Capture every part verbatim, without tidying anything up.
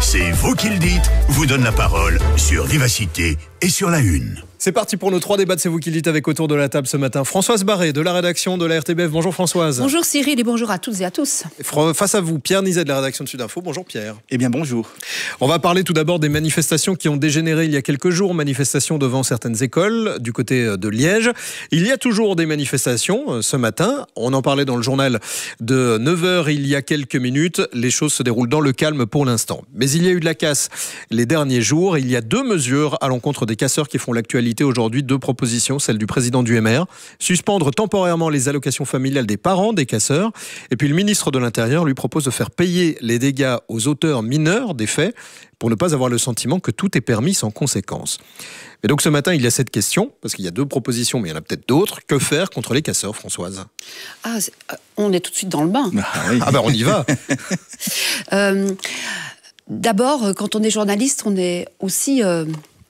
C'est vous qui le dites, vous donne la parole sur Vivacité et sur La Une. C'est parti pour nos trois débats de C'est vous qui le dites avec autour de la table ce matin. Françoise Barré de la rédaction de la R T B F. Bonjour Françoise. Bonjour Cyril et bonjour à toutes et à tous. Face à vous, Pierre Nizet de la rédaction de Sud Info. Bonjour Pierre. Eh bien bonjour. On va parler tout d'abord des manifestations qui ont dégénéré il y a quelques jours. Manifestations devant certaines écoles du côté de Liège. Il y a toujours des manifestations ce matin. On en parlait dans le journal de neuf heures il y a quelques minutes. Les choses se déroulent dans le calme pour l'instant. Mais il y a eu de la casse les derniers jours. Il y a deux mesures à l'encontre des casseurs qui font l'actualité aujourd'hui. Deux proposition, celle du président du M R, suspendre temporairement les allocations familiales des parents des casseurs. Et puis le ministre de l'Intérieur lui propose de faire payer les dégâts aux auteurs mineurs des faits pour ne pas avoir le sentiment que tout est permis sans conséquence. Et donc ce matin, il y a cette question, parce qu'il y a deux propositions, mais il y en a peut-être d'autres. Que faire contre les casseurs, Françoise ? Ah, on est tout de suite dans le bain. Ah, oui. ah ben on y va. euh, D'abord, quand on est journaliste, on est aussi... Euh,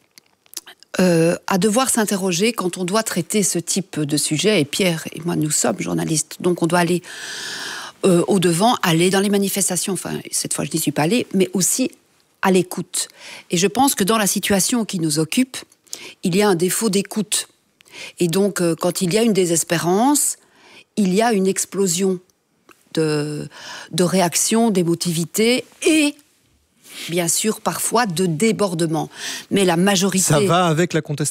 Euh, à devoir s'interroger quand on doit traiter ce type de sujet. Et Pierre et moi, nous sommes journalistes, donc on doit aller euh, au-devant, aller dans les manifestations. Enfin, cette fois, je n'y suis pas allée, mais aussi à l'écoute. Et je pense que dans la situation qui nous occupe, il y a un défaut d'écoute. Et donc, euh, quand il y a une désespérance, il y a une explosion de, de réactions, d'émotivité et bien sûr, parfois, de débordement. Mais la majorité... Ça va avec la contestation ?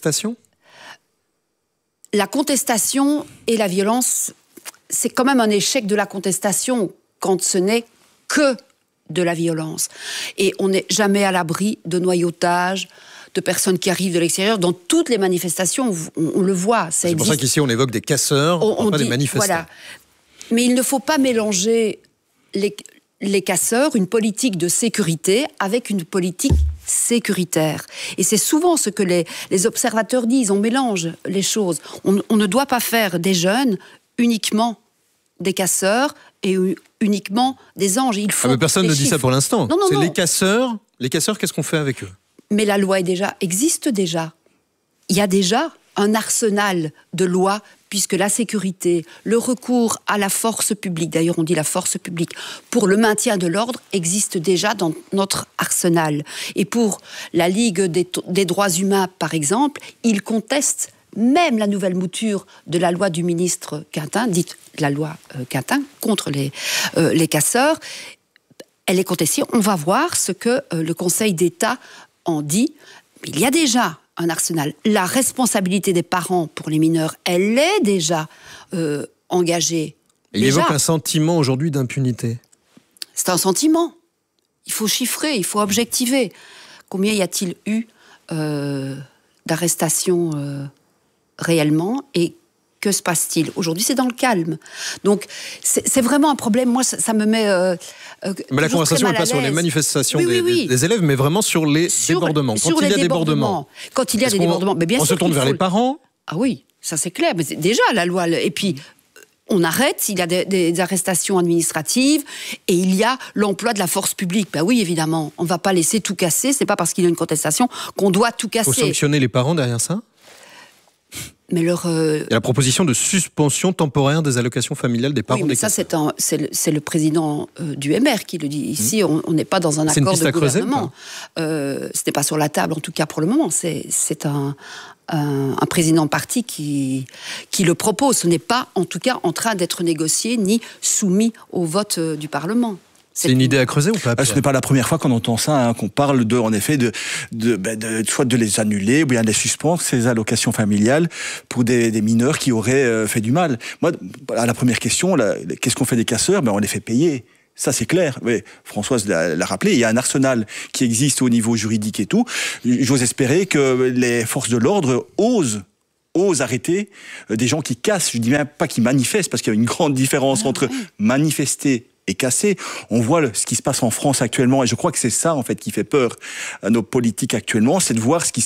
La contestation et la violence, c'est quand même un échec de la contestation quand ce n'est que de la violence. Et on n'est jamais à l'abri de noyautage, de personnes qui arrivent de l'extérieur. Dans toutes les manifestations, on, on le voit. Ça c'est existe. pour ça qu'ici, on évoque des casseurs, on, on pas dit, des manifestants. Voilà. Mais il ne faut pas mélanger les... les casseurs, une politique de sécurité avec une politique sécuritaire. Et c'est souvent ce que les, les observateurs disent, on mélange les choses. On, on ne doit pas faire des jeunes uniquement des casseurs et uniquement des anges. Il faut ah mais personne ne chiffres. dit ça pour l'instant. Non, non, c'est non. les casseurs. Les casseurs, qu'est-ce qu'on fait avec eux ? Mais la loi est déjà, existe déjà. Il y a déjà un arsenal de lois, puisque la sécurité, le recours à la force publique, d'ailleurs on dit la force publique, pour le maintien de l'ordre, existe déjà dans notre arsenal. Et pour la Ligue des, des droits humains, par exemple, ils contestent même la nouvelle mouture de la loi du ministre Quintin, dite la loi euh, Quintin, contre les, euh, les casseurs. Elle est contestée. On va voir ce que euh, le Conseil d'État en dit. Il y a déjà un arsenal. La responsabilité des parents pour les mineurs, elle est déjà euh, engagée. Il déjà. évoque un sentiment aujourd'hui d'impunité. C'est un sentiment. Il faut chiffrer, il faut objectiver. Combien y a-t-il eu euh, d'arrestations euh, réellement et que se passe-t-il ? Aujourd'hui, c'est dans le calme. Donc, c'est, c'est vraiment un problème. Moi, ça, ça me met... Euh, euh, mais la conversation n'est pas sur les manifestations oui, oui, oui. Des, des élèves, mais vraiment sur les sur, débordements. Quand sur il y a des débordements. débordements. Quand il y a des débordements. Mais bien on sûr se tourne vers faut... les parents. Ah oui, ça c'est clair. Mais c'est déjà, la loi... Et puis... on arrête, il y a des, des arrestations administratives et il y a l'emploi de la force publique. Ben oui, évidemment, on ne va pas laisser tout casser. C'est pas parce qu'il y a une contestation qu'on doit tout casser. Il faut sanctionner les parents derrière ça ? Mais leur, euh... Il y a la proposition de suspension temporaire des allocations familiales des parents oui, mais des ça, casseurs. c'est, un, c'est, le, c'est le président euh, du M R qui le dit. Ici, mmh. on n'est pas dans un c'est accord une piste de à creuser, gouvernement. Euh, ce n'est pas sur la table, en tout cas pour le moment. C'est, c'est un, un, un président parti qui, qui le propose. Ce n'est pas, en tout cas, en train d'être négocié ni soumis au vote euh, du Parlement. C'est, c'est une idée à creuser ou pas ? Ah, ce n'est pas la première fois qu'on entend ça, hein, qu'on parle de, en effet, de, de, ben de, soit de les annuler ou bien de les suspendre, ces allocations familiales, pour des, des mineurs qui auraient euh, fait du mal. Moi, à la première question, là, qu'est-ce qu'on fait des casseurs ? Ben, on les fait payer. Ça, c'est clair. Oui, Françoise l'a, l'a rappelé, il y a un arsenal qui existe au niveau juridique et tout. J'ose espérer que les forces de l'ordre osent osent arrêter des gens qui cassent. Je dis même pas qui manifestent, parce qu'il y a une grande différence ah, entre oui. manifester et cassé. On voit le, ce qui se passe en France actuellement, et je crois que c'est ça en fait qui fait peur à nos politiques actuellement, c'est de voir ce qui se passe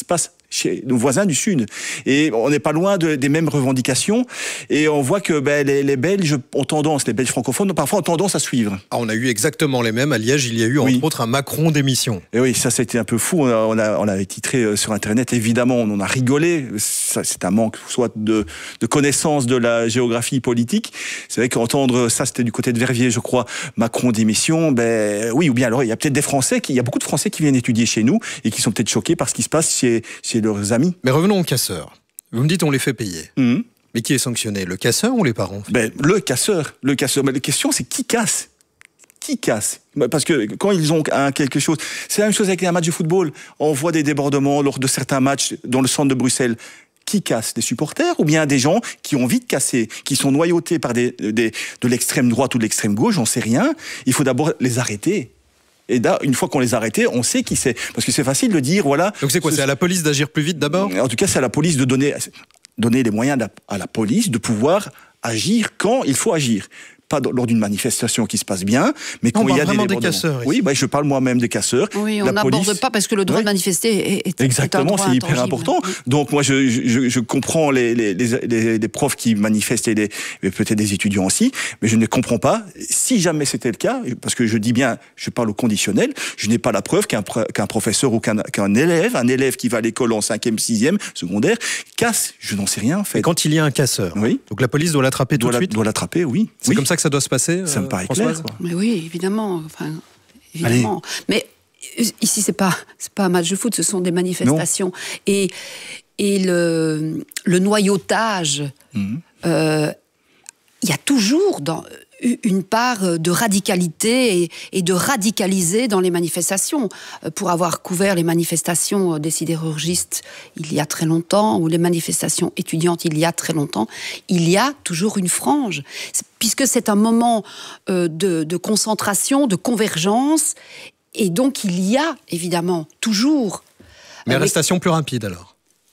chez nos voisins du Sud. Et on n'est pas loin de, des mêmes revendications. Et on voit que ben, les, les Belges ont tendance, les Belges francophones, parfois ont tendance à suivre. Ah, on a eu exactement les mêmes. À Liège, il y a eu, entre oui. autres, un Macron démission. Et oui, ça, c'était un peu fou. On, a, on, a, on avait titré sur Internet, évidemment, on en a rigolé. Ça, c'est un manque, soit de, de connaissance de la géographie politique. C'est vrai qu'entendre ça, c'était du côté de Verviers, je crois, Macron démission, ben oui, ou bien alors, il y a peut-être des Français, qui, il y a beaucoup de Français qui viennent étudier chez nous et qui sont peut-être choqués par ce qui se passe chez, chez leurs amis. Mais revenons aux casseurs. Vous me dites on les fait payer. Mmh. Mais qui est sanctionné? Le casseur ou les parents? Ben, le casseur. Le casseur. Mais la question, c'est qui casse? Qui casse? Parce que quand ils ont un quelque chose... C'est la même chose avec un match de football. On voit des débordements lors de certains matchs dans le centre de Bruxelles. Qui casse? Des supporters ou bien des gens qui ont envie de casser, qui sont noyautés par des, des, de l'extrême droite ou de l'extrême gauche, j'en sais rien. Il faut d'abord les arrêter. Et là, une fois qu'on les a arrêtés, on sait qui c'est. Parce que c'est facile de dire, voilà... Donc c'est quoi? ce... C'est à la police d'agir plus vite d'abord? En tout cas, c'est à la police de donner, donner les moyens à la police de pouvoir agir quand il faut agir. Pas lors d'une manifestation qui se passe bien, mais quand on il y a des, des casseurs. Oui, bah, je parle moi-même des casseurs. Oui, on n'aborde police... pas parce que le droit oui. de manifester est, est exactement, est un droit c'est hyper intangible. important. Oui. Donc moi, je, je, je comprends les, les, les, les profs qui manifestent et, les, et peut-être des étudiants aussi, mais je ne comprends pas. Si jamais c'était le cas, parce que je dis bien, je parle au conditionnel, je n'ai pas la preuve qu'un, qu'un professeur ou qu'un, qu'un élève, un élève qui va à l'école en cinquième, sixième, secondaire, casse. Je n'en sais rien en fait. Et quand il y a un casseur, oui. donc la police doit l'attraper tout doit de la, suite. Doit l'attraper, oui. C'est oui. comme ça que ça doit se passer. Ça me paraît clair. Quoi. Mais oui, évidemment. Enfin, évidemment. Mais ici, c'est pas, c'est pas un match de foot, ce sont des manifestations. Non. Et, et le, le noyautage, mmh. euh, il y a toujours dans, une part de radicalité et, et de radicaliser dans les manifestations. Pour avoir couvert les manifestations des sidérurgistes il y a très longtemps, ou les manifestations étudiantes il y a très longtemps, il y a toujours une frange. Puisque c'est un moment euh, de, de concentration, de convergence, et donc il y a évidemment toujours... Mais euh, arrestation mais... plus rapide alors?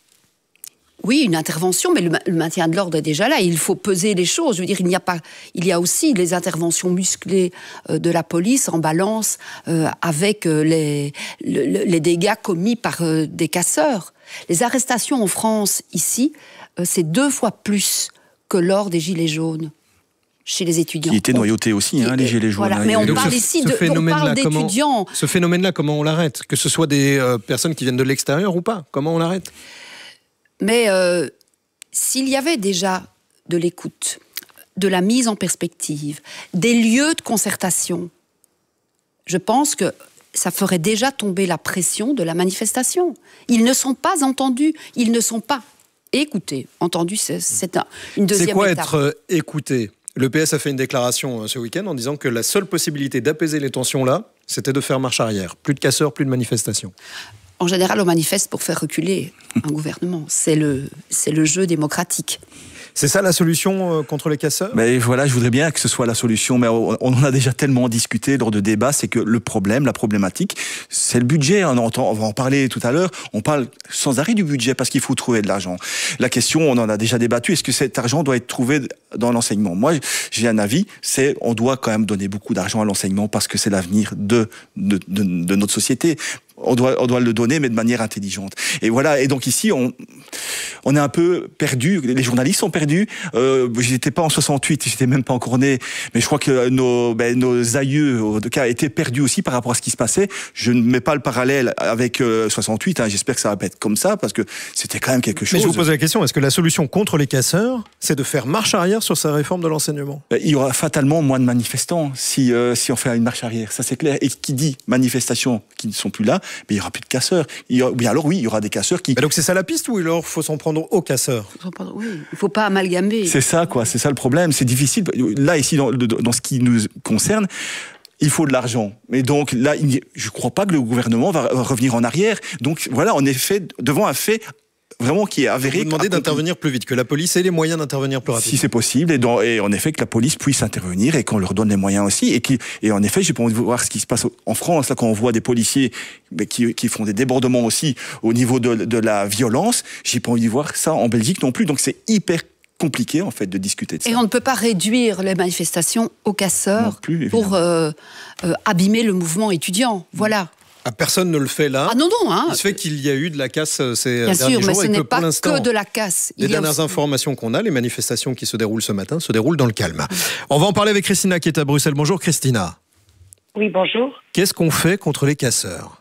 Oui, une intervention, mais le, le maintien de l'ordre est déjà là. Il faut peser les choses. Je veux dire, il n'y a pas, il y a aussi les interventions musclées euh, de la police en balance euh, avec euh, les, le, les dégâts commis par euh, des casseurs. Les arrestations en France, ici, euh, c'est deux fois plus que lors des Gilets jaunes. Chez les étudiants. Qui étaient noyautés aussi, hein, les Gilets jaunes. Voilà. Mais on parle ce, ici de, on parle d'étudiants. Ce phénomène-là, comment on l'arrête? Que ce soit des euh, personnes qui viennent de l'extérieur ou pas? Comment on l'arrête? Mais euh, s'il y avait déjà de l'écoute, de la mise en perspective, des lieux de concertation, je pense que ça ferait déjà tomber la pression de la manifestation. Ils ne sont pas entendus, ils ne sont pas écoutés. Entendus, c'est, c'est un, une deuxième étape. C'est quoi étape. être euh, écouté? Le P S a fait une déclaration euh, ce week-end en disant que la seule possibilité d'apaiser les tensions là, c'était de faire marche arrière. Plus de casseurs, plus de manifestations. En général, on manifeste pour faire reculer un gouvernement. C'est le, c'est le jeu démocratique. C'est ça la solution contre les casseurs? Mais voilà, je voudrais bien que ce soit la solution, mais on en a déjà tellement discuté lors de débats, c'est que le problème, la problématique, c'est le budget. On, entend, on va en parler tout à l'heure, on parle sans arrêt du budget parce qu'il faut trouver de l'argent. La question, on en a déjà débattu, est-ce que cet argent doit être trouvé dans l'enseignement? Moi, j'ai un avis, c'est on doit quand même donner beaucoup d'argent à l'enseignement parce que c'est l'avenir de, de, de, de notre société. On doit, on doit le donner, mais de manière intelligente. Et voilà. Et donc ici, on, on est un peu perdu. Les journalistes sont perdus. Euh, j'étais pas en soixante-huit, j'étais même pas encore né. Mais je crois que nos, ben, nos aïeux, en tout cas, étaient perdus aussi par rapport à ce qui se passait. Je ne mets pas le parallèle avec euh, soixante-huit. Hein. J'espère que ça va pas être comme ça parce que c'était quand même quelque chose. Mais je vous pose la question, est-ce que la solution contre les casseurs, c'est de faire marche arrière sur sa réforme de l'enseignement? Il y aura fatalement moins de manifestants si, euh, si on fait une marche arrière. Ça, c'est clair. Et qui dit manifestations qui ne sont plus là, mais il n'y aura plus de casseurs. Il y aura, bien alors oui, il y aura des casseurs qui... Mais donc c'est ça la piste ou alors il faut s'en prendre aux casseurs? Oui, il ne faut pas amalgamer. C'est ça, quoi. C'est ça le problème. C'est difficile. Là, ici, dans, dans ce qui nous concerne, il faut de l'argent. Mais donc là, je ne crois pas que le gouvernement va revenir en arrière. Donc voilà, on est fait devant un fait... vraiment qui est avéré. Vous demandez d'intervenir plus vite, que la police ait les moyens d'intervenir plus rapidement. Si c'est possible, et, dans, et en effet que la police puisse intervenir et qu'on leur donne les moyens aussi. Et, qui, et en effet, j'ai pas envie de voir ce qui se passe en France, là, quand on voit des policiers qui, qui font des débordements aussi au niveau de, de la violence. J'ai pas envie de voir ça en Belgique non plus. Donc c'est hyper compliqué en fait de discuter de ça. Et on ne peut pas réduire les manifestations aux casseurs plus, pour euh, euh, abîmer le mouvement étudiant. Voilà. Ah, personne ne le fait là. Ah non, non. Hein. Il se fait qu'il y a eu de la casse ces Bien derniers sûr, mais jours. ce et n'est que pas pour l'instant, que de la casse. Les Il y a dernières aussi... informations qu'on a, les manifestations qui se déroulent ce matin, se déroulent dans le calme. On va en parler avec Christina qui est à Bruxelles. Bonjour Christina. Oui, bonjour. Qu'est-ce qu'on fait contre les casseurs?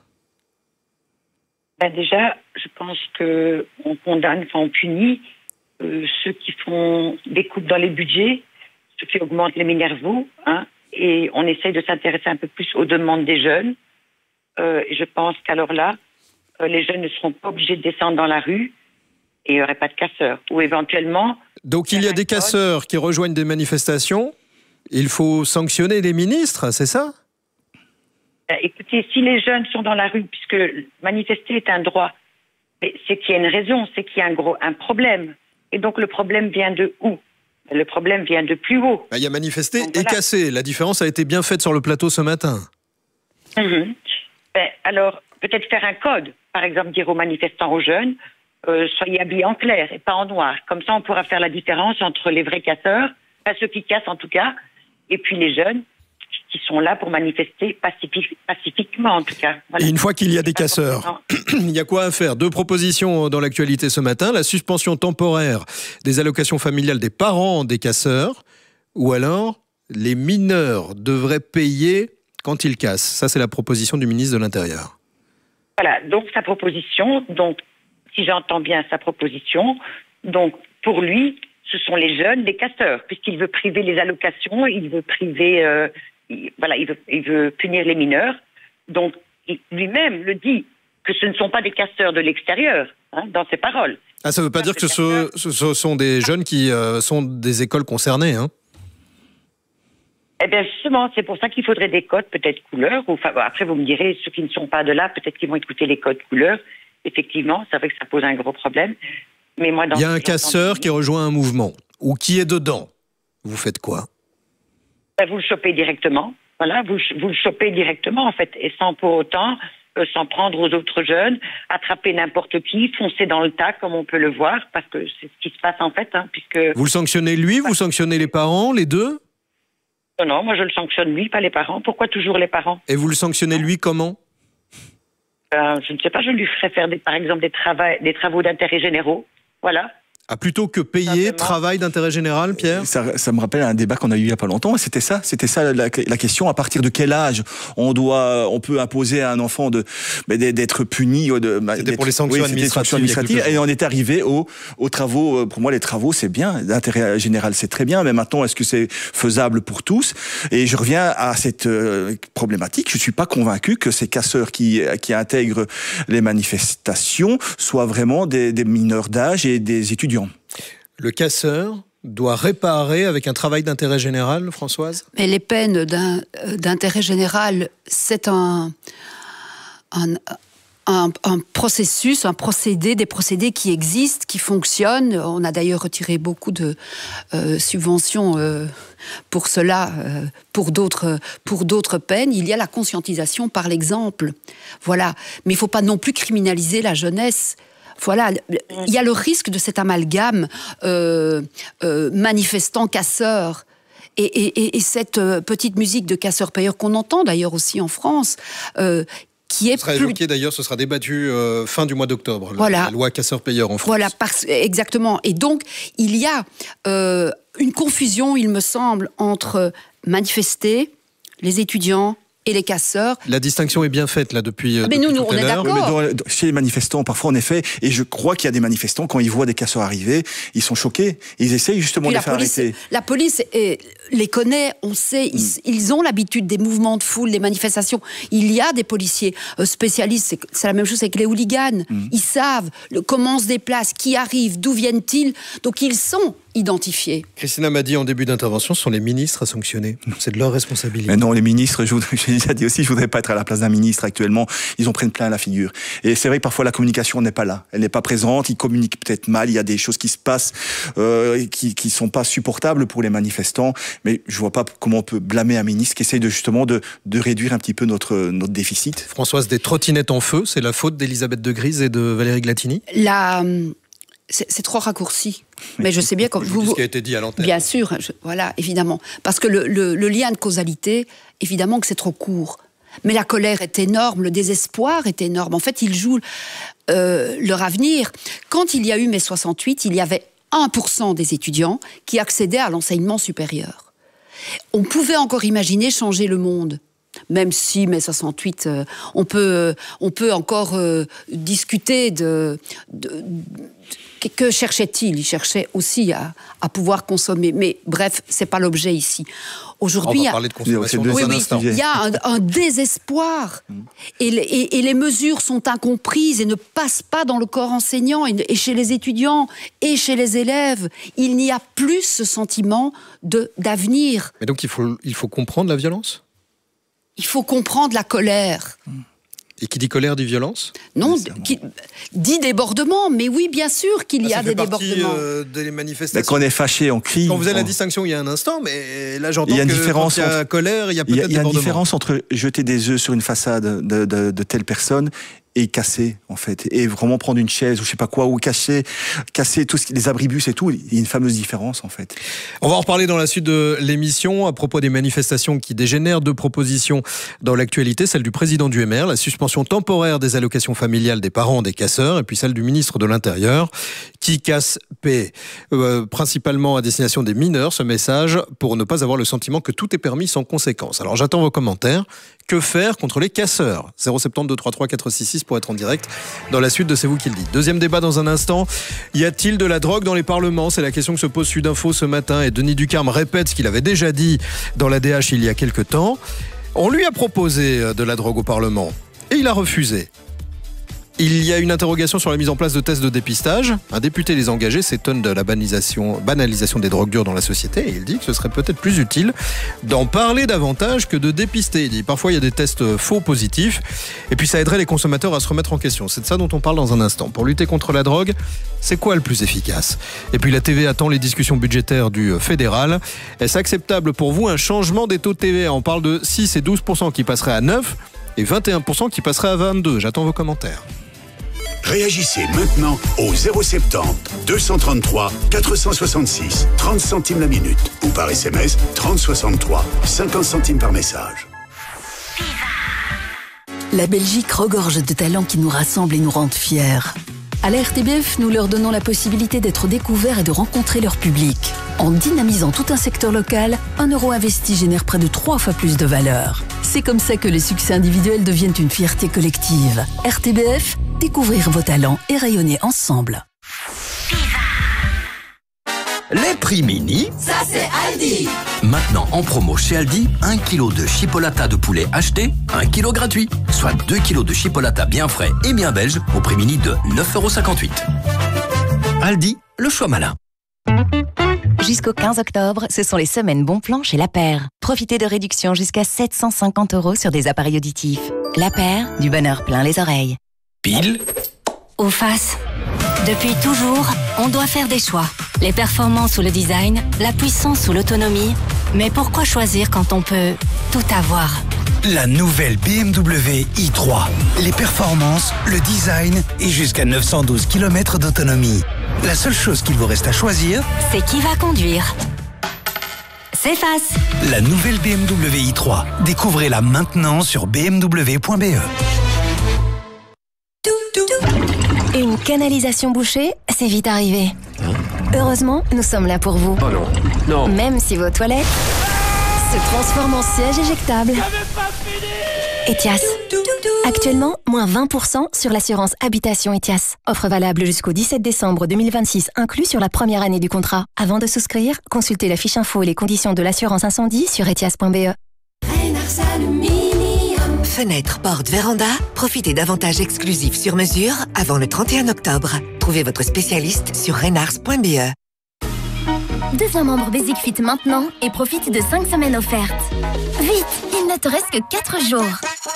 Ben déjà, je pense qu'on condamne, enfin on punit euh, ceux qui font des coupes dans les budgets, ceux qui augmentent les Minervoux, hein, et on essaye de s'intéresser un peu plus aux demandes des jeunes. Euh, et je pense qu'alors là, euh, les jeunes ne seront pas obligés de descendre dans la rue et il n'y aurait pas de casseurs. Ou éventuellement... Donc il y a des casseurs qui rejoignent des manifestations, il faut sanctionner les ministres, c'est ça? Ben, écoutez, si les jeunes sont dans la rue, puisque manifester est un droit, c'est qu'il y a une raison, c'est qu'il y a un, gros, un problème. Et donc le problème vient de où? Le problème vient de plus haut. Ben, il y a manifesté donc, et voilà. cassé. La différence a été bien faite sur le plateau ce matin. Mmh. Ben, alors, peut-être faire un code. Par exemple, dire aux manifestants, aux jeunes, euh, soyez habillés en clair et pas en noir. Comme ça, on pourra faire la différence entre les vrais casseurs, pas ceux qui cassent en tout cas, et puis les jeunes qui sont là pour manifester pacifique, pacifiquement en tout cas. Voilà. Et une fois qu'il y a des casseurs, il y a quoi à faire? Deux propositions dans l'actualité ce matin. La suspension temporaire des allocations familiales des parents des casseurs, ou alors les mineurs devraient payer quand ils cassent. Ça, c'est la proposition du ministre de l'Intérieur. Voilà, donc sa proposition, donc si j'entends bien sa proposition, donc pour lui, ce sont les jeunes, les casseurs, puisqu'il veut priver les allocations, il veut priver, euh, il, voilà, il veut, il veut punir les mineurs. Donc il, lui-même le dit que ce ne sont pas des casseurs de l'extérieur, hein, dans ses paroles. Ah, ça ne veut pas Ça, dire que ce, ce sont des jeunes qui euh, sont des écoles concernées, hein? Eh bien, justement, c'est pour ça qu'il faudrait des codes, peut-être couleurs. Ou, enfin, après, vous me direz, ceux qui ne sont pas de là, peut-être qu'ils vont écouter les codes couleurs. Effectivement, c'est vrai que ça pose un gros problème. Mais moi, dans Il y a un casseur qui rejoint un mouvement, ou qui est dedans. Vous faites quoi? Ben, vous le chopez directement. Voilà, vous, vous le chopez directement, en fait, et sans pour autant euh, s'en prendre aux autres jeunes, attraper n'importe qui, foncer dans le tas, comme on peut le voir, parce que c'est ce qui se passe, en fait, hein, puisque... Vous le sanctionnez lui, vous sanctionnez les parents, les deux? Non, non, moi je le sanctionne lui, pas les parents. Pourquoi toujours les parents? Et vous le sanctionnez lui comment? euh, Je ne sais pas, je lui ferai faire des, par exemple des, trava- des travaux d'intérêt généraux. Voilà. Ah, plutôt que payer Simplement. travail d'intérêt général, Pierre? Ça, ça me rappelle un débat qu'on a eu il y a pas longtemps. C'était ça, c'était ça la, la question. À partir de quel âge on doit, on peut imposer à un enfant de d'être puni? De, c'était pour les sanctions oui, administratives. Sanctions administratives et on est arrivé aux, aux travaux. Pour moi, les travaux, c'est bien. L'intérêt général, c'est très bien. Mais maintenant, est-ce que c'est faisable pour tous? Et je reviens à cette euh, problématique. Je suis pas convaincu que ces casseurs qui qui intègrent les manifestations soient vraiment des, des mineurs d'âge et des étudiants. Le casseur doit réparer avec un travail d'intérêt général, Françoise? Mais les peines d'un, d'intérêt général, c'est un, un, un, un processus, un procédé, des procédés qui existent, qui fonctionnent. On a d'ailleurs retiré beaucoup de euh, subventions euh, pour cela, euh, pour d'autres, pour d'autres peines. Il y a la conscientisation par l'exemple. Voilà. Mais il ne faut pas non plus criminaliser la jeunesse. Voilà, il y a le risque de cet amalgame euh, euh, manifestant-casseur. Et, et, et cette euh, petite musique de casseurs-payeurs qu'on entend d'ailleurs aussi en France, euh, qui est ce sera plus... évoqué d'ailleurs, ce sera débattu euh, fin du mois d'octobre, voilà. la loi casseurs-payeurs en France. Voilà, parce, exactement. Et donc, il y a euh, une confusion, il me semble, entre manifester, les étudiants, et les casseurs. La distinction est bien faite là depuis. Mais depuis nous, nous tout on à est l'heure. d'accord. Mais dans, chez les manifestants, parfois en effet, et je crois qu'il y a des manifestants, quand ils voient des casseurs arriver, ils sont choqués. Ils essayent justement de les faire police, arrêter. La police eh, les connaît, on sait, ils, mm. ils ont l'habitude des mouvements de foule, des manifestations. Il y a des policiers euh, spécialistes, c'est, c'est la même chose avec les hooligans. Mm. Ils savent le, comment on se déplace, qui arrive, d'où viennent-ils. Donc ils sont identifiés. Christina m'a dit en début d'intervention, ce sont les ministres à sanctionner. C'est de leur responsabilité. Mais non, les ministres, je, voudrais, j'ai déjà dit aussi, je voudrais pas être à la place d'un ministre actuellement. Ils en prennent plein la figure. Et c'est vrai que parfois la communication n'est pas là. Elle n'est pas présente. Ils communiquent peut-être mal. Il y a des choses qui se passent euh, qui qui sont pas supportables pour les manifestants. Mais je vois pas comment on peut blâmer un ministre qui essaye de justement de de réduire un petit peu notre notre déficit. Françoise, des trottinettes en feu, c'est la faute d'Elisabeth de Grise et de Valérie Glatini. La C'est, c'est trop raccourci. Mais je sais bien quand je vous. vous dis ce qui a été dit à l'antenne. Bien sûr, je, voilà, évidemment. Parce que le, le, le lien de causalité, évidemment que c'est trop court. Mais la colère est énorme, le désespoir est énorme. En fait, ils jouent euh, leur avenir. Quand il y a eu mai soixante-huit, il y avait un pour cent des étudiants qui accédaient à l'enseignement supérieur. On pouvait encore imaginer changer le monde. Même si, mai soixante-huit, euh, on, peut, on peut encore euh, discuter de... de, de que cherchait-il ? Il cherchait aussi à, à pouvoir consommer. Mais bref, ce n'est pas l'objet ici. Aujourd'hui, on va parler de consommation dans oui, un oui, instant. il y a un, un désespoir. Et, et, et les mesures sont incomprises et ne passent pas dans le corps enseignant et, et chez les étudiants et chez les élèves. Il n'y a plus ce sentiment de, d'avenir. Mais donc, il faut, il faut comprendre la violence ? Il faut comprendre la colère. Et qui dit colère dit violence ? Non, qui, dit débordement, mais oui, bien sûr qu'il y ah, a des partie, débordements. Euh, des manifestations. Mais quand on est fâché, on crie. Quand vous avez on... la distinction il y a un instant, mais là j'entends il y a une que différence quand il y a entre... colère, il y a peut-être Il y a, il y a débordement. une différence entre jeter des œufs sur une façade de, de, de telle personne et casser, en fait, et vraiment prendre une chaise ou je sais pas quoi, ou casser, casser tous les abribus et tout. Il y a une fameuse différence, en fait. On va en reparler dans la suite de l'émission à propos des manifestations qui dégénèrent. Deux propositions dans l'actualité, celle du président du M R, la suspension temporaire des allocations familiales des parents des casseurs, et puis celle du ministre de l'Intérieur qui casse paix, euh, principalement à destination des mineurs, ce message pour ne pas avoir le sentiment que tout est permis sans conséquence. Alors j'attends vos commentaires. Que faire contre les casseurs ? zéro sept deux trois trois quatre six six pour être en direct dans la suite de C'est vous qui le dites. Deuxième débat dans un instant. Y a-t-il de la drogue dans les parlements ? C'est la question que se pose Sudinfo ce matin et Denis Ducarme répète ce qu'il avait déjà dit dans l'A D H il y a quelques temps. On lui a proposé de la drogue au Parlement et il a refusé. Il y a une interrogation sur la mise en place de tests de dépistage. Un député les engagés s'étonne de la banalisation, banalisation des drogues dures dans la société et il dit que ce serait peut-être plus utile d'en parler davantage que de dépister. Il dit parfois il y a des tests faux positifs et puis ça aiderait les consommateurs à se remettre en question. C'est de ça dont on parle dans un instant. Pour lutter contre la drogue, c'est quoi le plus efficace ? Et puis la T V attend les discussions budgétaires du fédéral. Est-ce acceptable pour vous un changement des taux de T V A ? On parle de six et douze pour cent qui passeraient à neuf et vingt et un pour cent qui passeraient à vingt-deux. J'attends vos commentaires. Réagissez maintenant au zéro sept zéro deux cent trente-trois quatre cent soixante-six, trente centimes la minute ou par S M S trente soixante-trois, cinquante centimes par message. La Belgique regorge de talents qui nous rassemblent et nous rendent fiers. À la R T B F, nous leur donnons la possibilité d'être découverts et de rencontrer leur public. En dynamisant tout un secteur local, un euro investi génère près de trois fois plus de valeur. C'est comme ça que les succès individuels deviennent une fierté collective. R T B F, découvrir vos talents et rayonner ensemble. Les prix mini, Ça c'est Aldi. maintenant en promo chez Aldi, un kilo de chipolata de poulet acheté, un kilo gratuit. Soit deux kilos de chipolata bien frais et bien belge au prix mini de neuf euros cinquante-huit. Aldi, le choix malin. Jusqu'au quinze octobre, ce sont les semaines bons plans chez La Paire. Profitez de réductions jusqu'à sept cent cinquante euros sur des appareils auditifs. La Paire, du bonheur plein les oreilles. Pile Ou face. Depuis toujours, on doit faire des choix. Les performances ou le design, la puissance ou l'autonomie. Mais pourquoi choisir quand on peut tout avoir ? La nouvelle B M W i trois. Les performances, le design et jusqu'à neuf cent douze kilomètres d'autonomie. La seule chose qu'il vous reste à choisir, C'est qui va conduire ? C'est face. la nouvelle B M W i trois. Découvrez-la maintenant sur b m w point b e. Une canalisation bouchée, c'est vite arrivé. Heureusement, nous sommes là pour vous. Oh non, non. Même si vos toilettes se transforment en siège éjectable. Etias. Actuellement, moins vingt pour cent sur l'assurance habitation Etias. Offre valable jusqu'au dix-sept décembre deux mille vingt-six, inclus sur la première année du contrat. Avant de souscrire, consultez la fiche info et les conditions de l'assurance incendie sur etias point b e. Fenêtre, porte, véranda, profitez d'avantages exclusifs sur mesure avant le trente et un octobre. Trouvez votre spécialiste sur renars point b e. Deviens membre Basic Fit maintenant et profite de cinq semaines offertes. Vite, il ne te reste que quatre jours.